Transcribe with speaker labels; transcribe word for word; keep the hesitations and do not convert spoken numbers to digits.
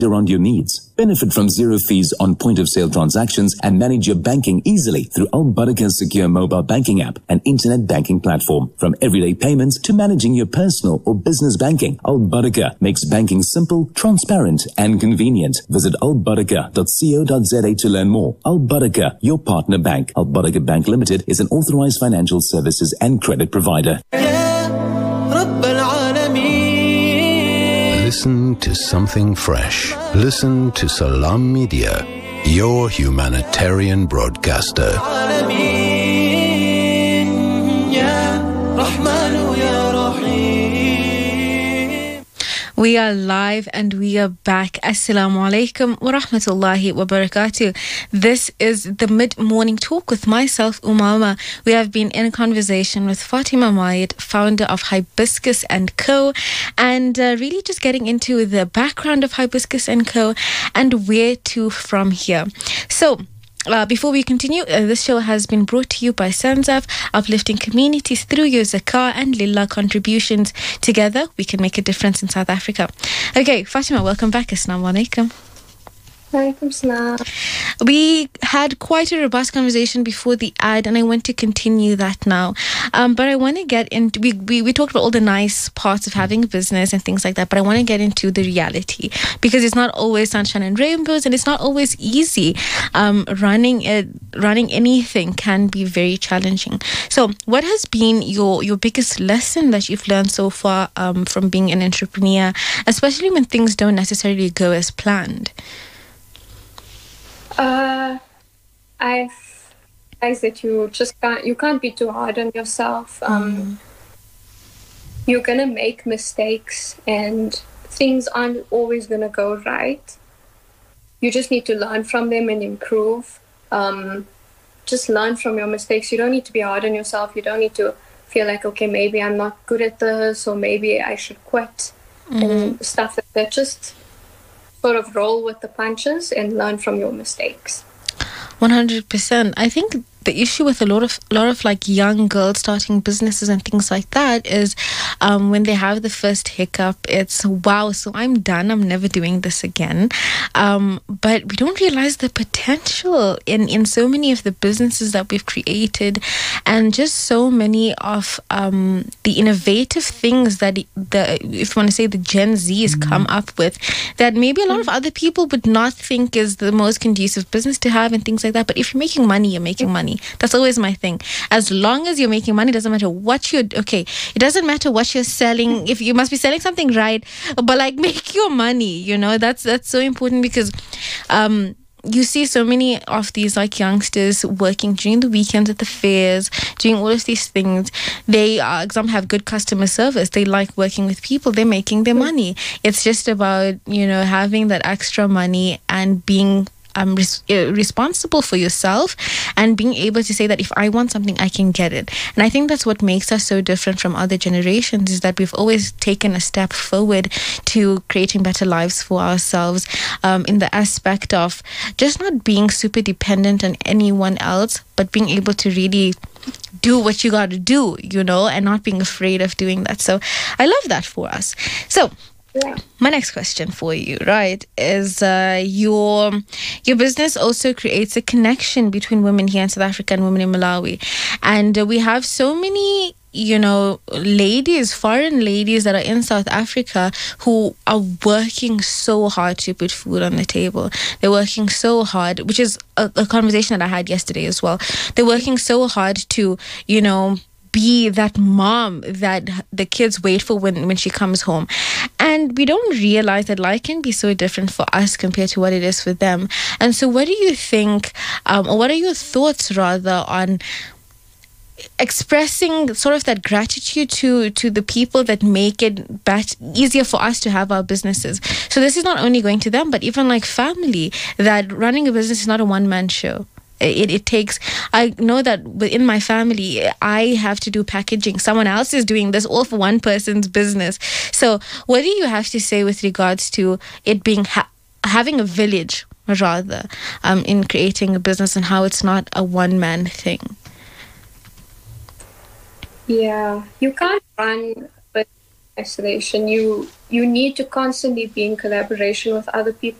Speaker 1: around your needs. Benefit from zero fees on point-of-sale transactions and manage your banking easily through Al Barakah's secure mobile banking app and internet banking platform. From everyday payments to managing your personal or business banking, Al Barakah makes banking simple, transparent and convenient. Visit al barakah dot co dot za to learn more. Al Barakah, your partner bank. Al Barakah Bank Limited is an authorized financial services and credit provider.
Speaker 2: Listen to something fresh. Listen to Salam Media, your humanitarian broadcaster.
Speaker 3: We are live and we are back. Assalamu alaikum wa rahmatullahi wa barakatuh. This is the mid-morning talk with myself, Umama. We have been in a conversation with Fatima Mayed, founder of Hibiscus and Co, and uh, really just getting into the background of Hibiscus and Co and where to from here. So, Uh, before we continue, uh, this show has been brought to you by Sanzaf, uplifting communities through your zakah and lillah contributions. Together, we can make a difference in South Africa. Okay, Fatima, welcome back. Assalamu alaikum.
Speaker 4: Walaikum salam.
Speaker 3: We had quite a robust conversation before the ad, and I want to continue that now. Um, but I want to get into, we, we, we talked about all the nice parts of having a business and things like that, but I want to get into the reality, because it's not always sunshine and rainbows, and it's not always easy. Um, running it, running anything can be very challenging. So what has been your, your biggest lesson that you've learned so far um, from being an entrepreneur, especially when things don't necessarily go as planned?
Speaker 4: Uh, I realize that you just can't, you can't be too hard on yourself. Um, mm. You're going to make mistakes and things aren't always going to go right. You just need to learn from them and improve. Um, just learn from your mistakes. You don't need to be hard on yourself. You don't need to feel like, okay, maybe I'm not good at this, or maybe I should quit, mm-hmm. and stuff like that. Just sort of roll with the punches and learn from your mistakes.
Speaker 3: one hundred percent. I think the issue with a lot of lot of like young girls starting businesses and things like that is um, when they have the first hiccup, it's wow, so I'm done, I'm never doing this again. Um, but we don't realize the potential in, in so many of the businesses that we've created, and just so many of um, the innovative things that the, if you want to say, the Gen Zs mm-hmm. come up with, that maybe a lot of other people would not think is the most conducive business to have and things like that. But if you're making money, you're making money. That's always my thing. As long as you're making money, it doesn't matter what you're, okay, it doesn't matter what you're selling. If you must be selling something right, but like make your money, you know, that's, that's so important, because um, you see so many of these like youngsters working during the weekends at the fairs, doing all of these things. They, uh, example, have good customer service. They like working with people. They're making their money. It's just about, you know, having that extra money and being Um, res- uh, responsible for yourself, and being able to say that if I want something, I can get it. And I think that's what makes us so different from other generations, is that we've always taken a step forward to creating better lives for ourselves, um, in the aspect of just not being super dependent on anyone else, but being able to really do what you got to do, you know, and not being afraid of doing that. So I love that for us. So
Speaker 4: yeah.
Speaker 3: My next question for you, right, is uh, your your business also creates a connection between women here in South Africa and women in Malawi. And uh, we have so many, you know, ladies, foreign ladies that are in South Africa who are working so hard to put food on the table. They're working so hard, which is a, a conversation that I had yesterday as well. They're working so hard to, you know, be that mom that the kids wait for when, when she comes home. And we don't realize that life can be so different for us compared to what it is for them. And so what do you think, um, or what are your thoughts rather on expressing sort of that gratitude to to the people that make it bet- easier for us to have our businesses? So this is not only going to them, but even like family, that running a business is not a one-man show. It, it takes, I know that within my family, I have to do packaging. Someone else is doing this, all for one person's business. So what do you have to say with regards to it being, ha- having a village, rather, um, in creating a business, and how it's not a one-man thing?
Speaker 4: Yeah, you can't run, but isolation. You you need to constantly be in collaboration with other people